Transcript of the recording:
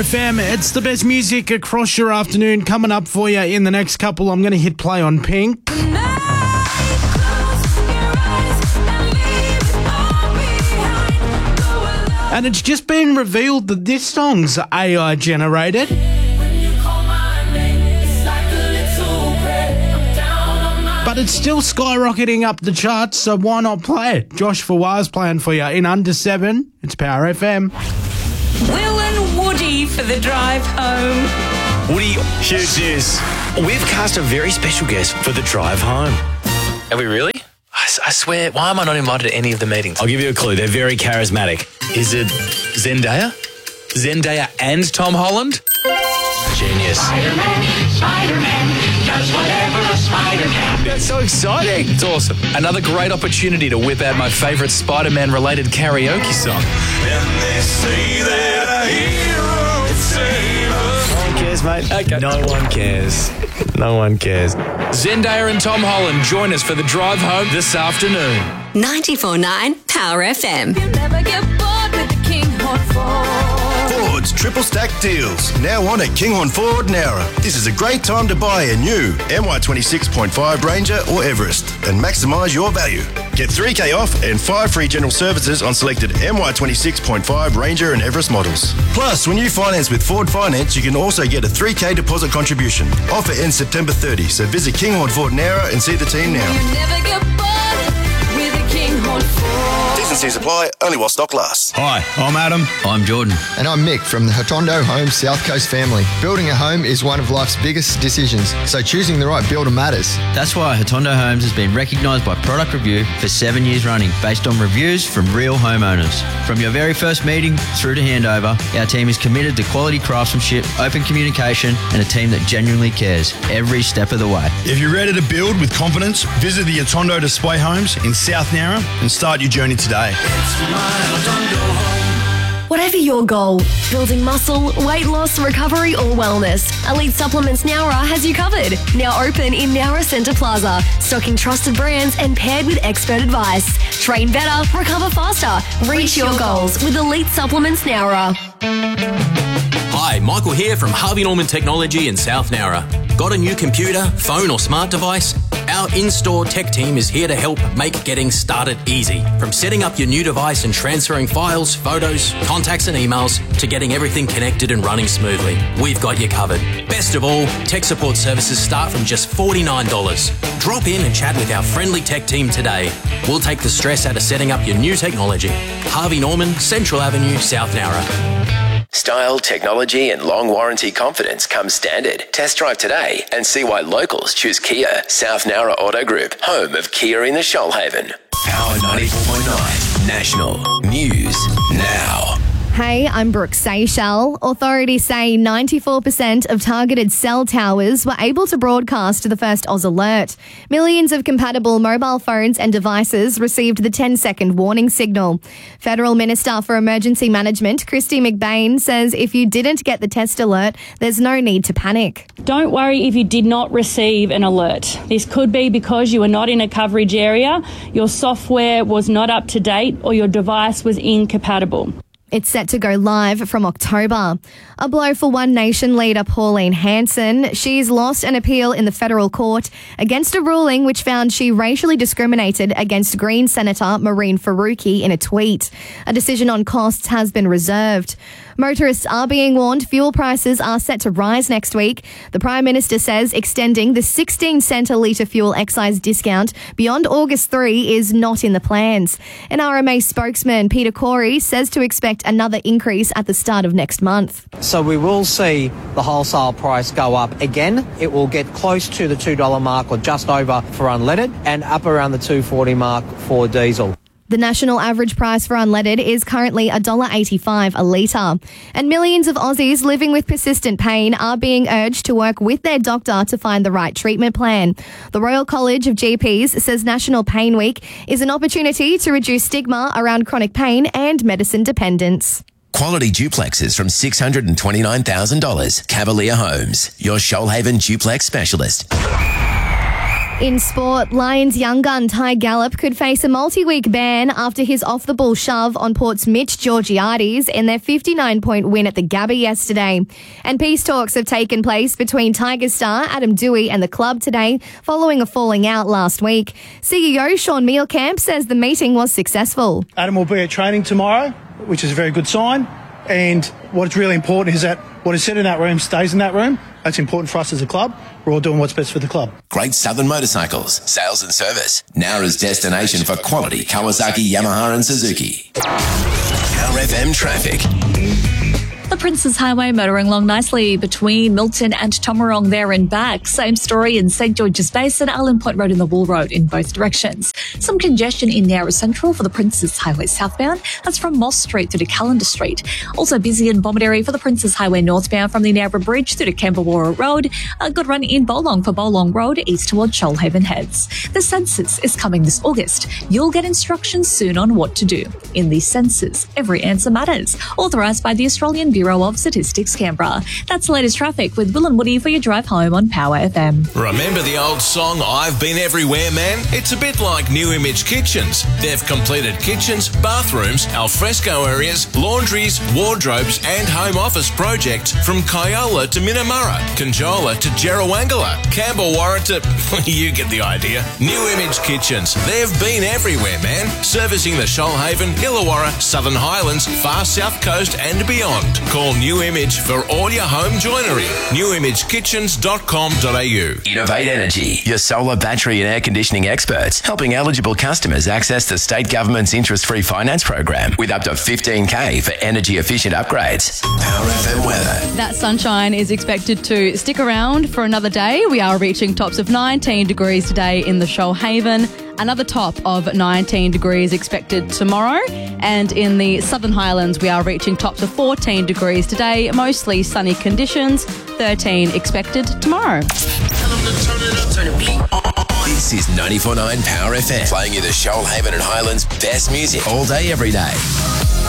FM. It's the best music across your afternoon coming up for you in the next couple. I'm going to hit play on Pink. And it's just been revealed that this song's AI generated. But it's still skyrocketing up the charts, so why not play it? Josh Fawaz playing for you in under 7. It's Power FM. Will and Woody for the drive home. Woody, huge news. We've cast a very special guest for the drive home. Are we really? I swear, why am I not invited to any of the meetings? I'll give you a clue. They're very charismatic. Is it Zendaya? Zendaya and Tom Holland? Genius. Spider-Man does whatever a spider can. That's so exciting. It's awesome. Another great opportunity to whip out my favourite Spider-Man related karaoke song. And they say that a hero can save us. No one cares, mate. Okay. No one cares. No one cares. Zendaya and Tom Holland join us for the drive home this afternoon. 94.9 Power FM. You'll never get bored with the Kinghorn Ford. Ford's triple stack deals. Now on at Kinghorn Ford Nowra. This is a great time to buy a new MY26.5 Ranger or Everest and maximise your value. Get $3,000 off and 5 free general services on selected MY26.5 Ranger and Everest models. Plus, when you finance with Ford Finance, you can also get a $3,000 deposit contribution. Offer ends September 30, so visit Kinghorn Ford Nowra and see the team now. You'll never get bored with a Kinghorn Ford. T's and C's apply, only while stock lasts. Hi, I'm Adam. I'm Jordan. And I'm Mick from the Hotondo Homes South Coast family. Building a home is one of life's biggest decisions, so choosing the right builder matters. That's why Hotondo Homes has been recognised by Product Review for 7 years running, based on reviews from real homeowners. From your very first meeting through to handover, our team is committed to quality craftsmanship, open communication, and a team that genuinely cares every step of the way. If you're ready to build with confidence, visit the Hotondo Display Homes in South Nowra and start your journey today. Whatever your goal, building muscle, weight loss, recovery or wellness, Elite Supplements Nowra has you covered. Now open in Nowra Centre Plaza, stocking trusted brands and paired with expert advice. Train better, recover faster, reach your goals with Elite Supplements Nowra. Hi, Michael here from Harvey Norman Technology in South Nowra. Got a new computer, phone or smart device? Our in-store tech team is here to help make getting started easy. From setting up your new device and transferring files, photos, contacts and emails to getting everything connected and running smoothly. We've got you covered. Best of all, tech support services start from just $49. Drop in and chat with our friendly tech team today. We'll take the stress out of setting up your new technology. Harvey Norman, Central Avenue, South Nowra. Style, technology and long warranty confidence comes standard. Test drive today and see why locals choose Kia. South Nowra Auto Group, home of Kia in the Shoalhaven. Power 94.9 National News Now. Hey, I'm Brooke Seychelles. Authorities say 94% of targeted cell towers were able to broadcast the first Oz alert. Millions of compatible mobile phones and devices received the 10-second warning signal. Federal Minister for Emergency Management, Christy McBain, says if you didn't get the test alert, there's no need to panic. Don't worry if you did not receive an alert. This could be because you were not in a coverage area, your software was not up to date, or your device was incompatible. It's set to go live from October. A blow for One Nation leader Pauline Hanson. She's lost an appeal in the federal court against a ruling which found she racially discriminated against Green Senator Maureen Faruqi in a tweet. A decision on costs has been reserved. Motorists are being warned fuel prices are set to rise next week. The Prime Minister says extending the 16-cent a litre fuel excise discount beyond August 3 is not in the plans. An RMA spokesman, Peter Corey, says to expect another increase at the start of next month. So we will see the wholesale price go up again. It will get close to the $2 mark or just over for unleaded and up around the $2.40 mark for diesel. The national average price for unleaded is currently $1.85 a litre. And millions of Aussies living with persistent pain are being urged to work with their doctor to find the right treatment plan. The Royal College of GPs says National Pain Week is an opportunity to reduce stigma around chronic pain and medicine dependence. Quality duplexes from $629,000. Cavalier Homes, your Shoalhaven duplex specialist. In sport, Lions young gun Ty Gallup could face a multi-week ban after his off-the-ball shove on Port's Mitch Georgiades in their 59-point win at the Gabba yesterday. And peace talks have taken place between Tigers star Adam Dewey and the club today following a falling out last week. CEO Sean Mielkamp says the meeting was successful. Adam will be at training tomorrow, which is a very good sign. And what's really important is that what is said in that room stays in that room. That's important for us as a club. We're all doing what's best for the club. Great Southern Motorcycles, sales and service. Nowra's destination for quality Kawasaki, Yamaha and Suzuki. Power FM traffic. The Princes Highway motoring along nicely between Milton and Tomarong there and back. Same story in St George's Basin, Allen Point Road and the Wool Road in both directions. Some congestion in Nowra Central for the Princes Highway southbound. That's from Moss Street through to Callender Street. Also busy in Bomaderry for the Princes Highway northbound from the Nowra Bridge through to Camberwara Road. A good run in Bolong for Bolong Road east towards Shoalhaven Heads. The census is coming this August. You'll get instructions soon on what to do. In the census, every answer matters. Authorised by the Australian Bureau of Statistics, Canberra. That's the latest traffic with Will and Woody for your drive home on Power FM. Remember the old song, I've Been Everywhere, Man? It's a bit like New Image Kitchens. They've completed kitchens, bathrooms, alfresco areas, laundries, wardrobes and home office projects from Kyola to Minamurra, Conjola to Jerrawangala, Camberwara to... you get the idea. New Image Kitchens. They've been everywhere, man. Servicing the Shoalhaven, Illawarra, Southern Highlands, far south coast and beyond. Call New Image for all your home joinery. newimagekitchens.com.au. Innovate Energy, your solar, battery and air conditioning experts, helping eligible customers access the state government's interest-free finance program with up to $15,000 for energy-efficient upgrades. Power FM weather. That sunshine is expected to stick around for another day. We are reaching tops of 19 degrees today in the Shoalhaven. Another top of 19 degrees expected tomorrow. And in the Southern Highlands, we are reaching tops of 14 degrees today. Mostly sunny conditions. 13 expected tomorrow. This is 94.9 Power FM, playing you the Shoalhaven and Highlands best music all day, every day.